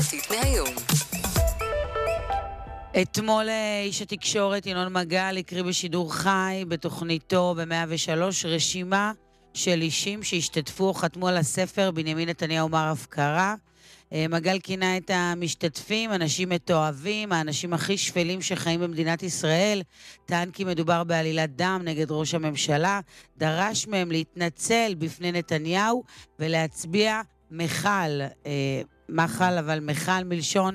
מהיום. אתמול איש התקשורת ינון מגל הקריא בשידור חי בתוכניתו ב-103 רשימה של אישים שהשתתפו או חתמו על הספר בנימין נתניהו מר הפקרה. מגל כינה את המשתתפים אנשים מתועבים, האנשים הכי שפלים שחיים במדינת ישראל, טען כי מדובר בעלילת דם נגד ראש הממשלה, דרש מהם להתנצל בפני נתניהו ולהצביע מחל, מחל אבל מחל מלשון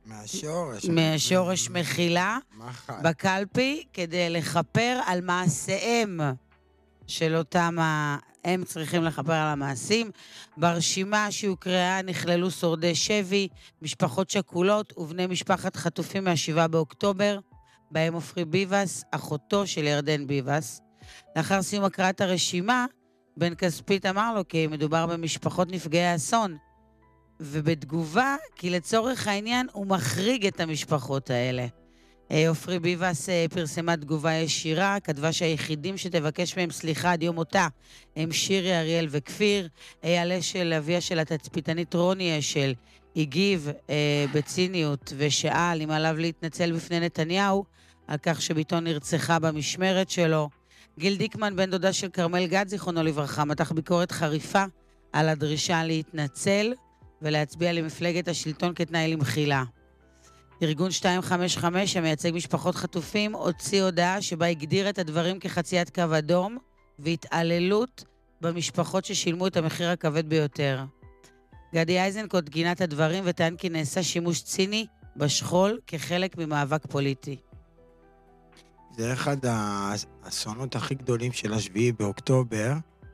מהשורש מחילה בקלפי, כדי לכפר על מעשיהם של אותם, הם צריכים לכפר על המעשים. ברשימה שהוקראה נכללו שורדי שבי, משפחות שכולות ובני משפחת חטופים מה-7 באוקטובר, בהם עופרי ביבס, אחותו של ירדן ביבס. לאחר סיום הקראת הרשימה, בן כספית אמר לו כי מדובר במשפחות נפגעי האסון, ובתגובה, כי לצורך העניין הוא מחריג את המשפחות האלה. עופרי ביבס פרסמה תגובה ישירה, כתבה שהיחידים שתבקש מהם סליחה עד יום מותה הם שירי, אריאל וכפיר. אייל אשל, אביה של התצפיתנית רוני אשל, הגיב בציניות ושאל אם עליו להתנצל בפני נתניהו על כך שביתו נרצחה במשמרת שלו. גיל דיקמן, בן דודה של כרמל גד, זיכרונו לברכה, מתח ביקורת חריפה על הדרישה להתנצל ולהצביע למפלגת השלטון כתנאי למחילה. ארגון 255 המייצג משפחות חטופים הוציא הודעה שבה הגדיר את הדברים כחציית קו אדום והתעללות במשפחות ששילמו את המחיר הכבד ביותר. גדי איזנקוט גינה את הדברים וטען כי נעשה שימוש ציני בשכול כחלק ממאבק פוליטי. זה אחד האסונות הכי גדולים של השביעי באוקטובר,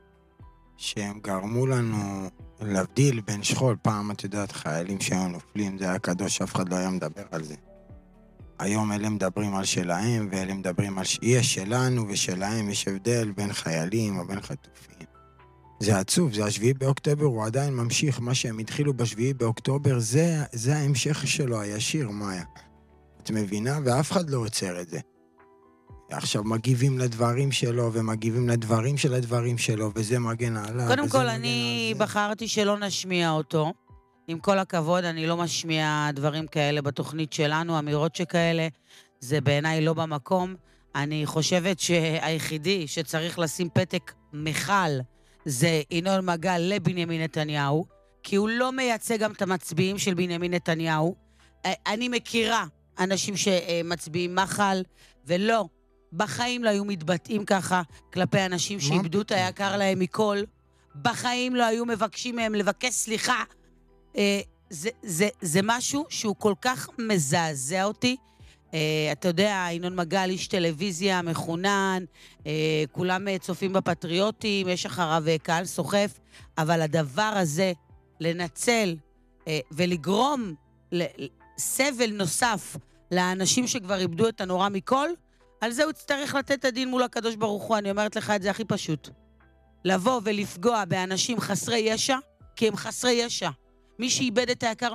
שהם גרמו לנו להבדיל בין שכול. פעם, את יודעת, חיילים שהיו נופלים, זה היה קדוש, אף אחד לא היה מדבר על זה. היום אלה מדברים על שלהם, ואלה מדברים על יש שלנו ושלהם, יש הבדל בין חיילים או בין חטופים. זה עצוב, זה השביעי באוקטובר, הוא עדיין ממשיך, מה שהם התחילו בשביעי באוקטובר, זה ההמשך שלו, הישיר, מאיה. את מבינה? ואף אחד לא עוצר את זה. עכשיו מגיבים לדברים שלו, ומגיבים לדברים של הדברים שלו, וזה מגן עליו. קודם כל, אני בחרתי שלא נשמיע אותו. עם כל הכבוד, אני לא משמיע דברים כאלה בתוכנית שלנו, אמירות שכאלה, זה בעיניי לא במקום. אני חושבת שהיחידי שצריך לשים פתק מחל, זה ינון מגל לבנימין נתניהו, כי הוא לא מייצג גם את המצביעים של בנימין נתניהו. אני מכירה אנשים שמצביעים מחל, ולא, בחיים לא היו מתבטאים ככה כלפי אנשים שאיבדו את היקר להם מכל. בחיים לא היו מבקשים מהם לבקש סליחה. זה משהו שהוא כל כך מזעזע אותי. אתה יודע, ינון מגל איש טלוויזיה מחונן, כולם צופים בפטריוטים, יש אחריו קהל סוחף, אבל הדבר הזה, לנצל ולגרום סבל נוסף לאנשים שכבר איבדו את הנורא מכל, על זה הוא יצטרך לתת את הדין מול הקדוש ברוך הוא. אני אומרת לך את זה הכי פשוט. לבוא ולפגוע באנשים חסרי ישע, כי הם חסרי ישע. מי שאיבד את היקר